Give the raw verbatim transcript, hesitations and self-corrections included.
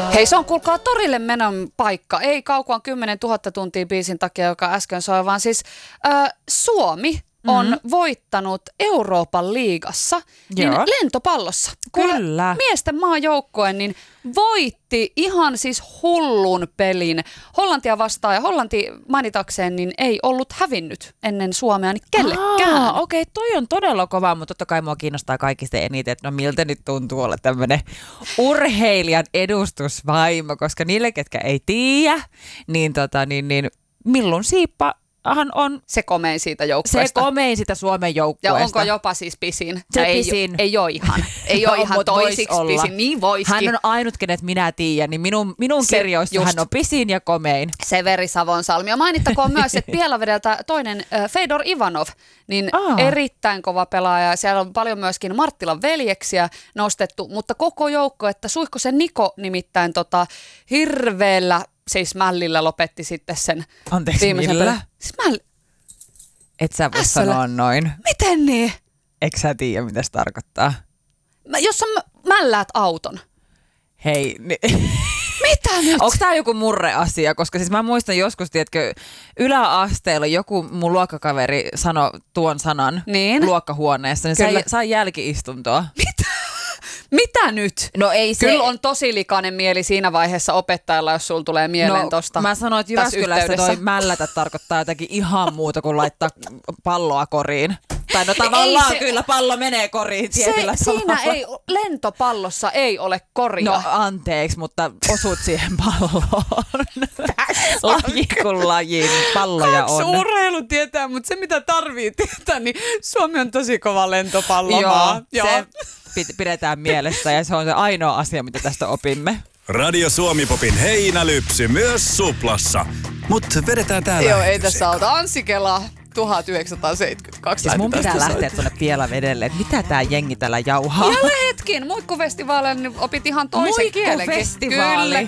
Hei, se on kuulkaa torille menon paikka. Ei kaukaan kymmenen tuhatta tuntia biisin takia, joka äsken soi, vaan siis äh, Suomi on mm-hmm. voittanut Euroopan liigassa niin lentopallossa. Kyllä. Miesten maajoukkue niin voitti ihan siis hullun pelin Hollantia vastaan. Ja Hollanti mainitakseen niin ei ollut hävinnyt ennen Suomea niin kellekään. Okei, okay, toi on todella kova, mutta totta kai mua kiinnostaa kaikista eniten, että no miltä nyt tuntuu olla tämmöinen urheilijan edustusvaimo, koska niille, ketkä ei tiedä, niin, tota, niin, niin Millun Siippa hän on se komein siitä joukkueesta. Se komein sitä Suomen joukkueesta. Ja onko jopa siis pisin? Se ei, pisin. Ei ole ihan. Ei ole ihan toisiksi pisin. Niin voisikin. Hän on ainut, kenet minä tiedän, niin minun, minun kirjoissa hän on pisin ja komein. Severi Savonsalmi. Ja mainittakoon myös, että Pielavedeltä toinen äh, Fedor Ivanov, niin Aa. erittäin kova pelaaja. Siellä on paljon myöskin Marttilan veljeksiä nostettu, mutta koko joukko, että Suihkosen Niko nimittäin tota, hirveellä siis mällillä lopetti sitten sen Anteeksi, viimeisen millä? pelin. Siis mäll... Et sä voi sanoa noin. Miten niin? Eikö sä tiedä, mitä se tarkoittaa? Mä, jos sä mälläät auton. Hei. Ni- Mitä nyt? Onko tää joku murreasia? Koska siis mä muistan joskus, tiedätkö, yläasteella joku mun luokkakaveri sanoi tuon sanan niin? luokkahuoneessa, niin sai, sai jälki-istuntoa. Mitä? Mitä nyt? No ei se... Kyllä on tosi likainen mieli siinä vaiheessa opettajalla, jos sulla tulee mieleen no, tosta. Mä sanoin, että Jyväskylässä toi mällätä tarkoittaa jotakin ihan muuta kuin laittaa palloa koriin. Tai no tavallaan se, kyllä pallo menee koriin tietyllä se, Siinä ei, lentopallossa ei ole koria. No anteeksi, mutta osut siihen palloon. Laji kuin lajiin palloja on. Kaksi urheilu tietää, mutta se mitä tarvii tietää, niin Suomi on tosi kova lentopallomaa. Joo, Joo. se pidetään mielessä ja se on se ainoa asia, mitä tästä opimme. Radio Suomi-popin heinälypsy myös Suplassa. Mut vedetään täällä. Joo, ei tässä auta. Anssi Kela, tuhatyhdeksänsataaseitsemänkymmentäkaksi. Siis mun pitää lähteä tuonne Pielavedelle, että mitä tää jengi täällä jauhaa. Ja hetkin, muikkufestivaaleilla opit ihan toisen kielenkin. Muikkufestivaali. Kyllä.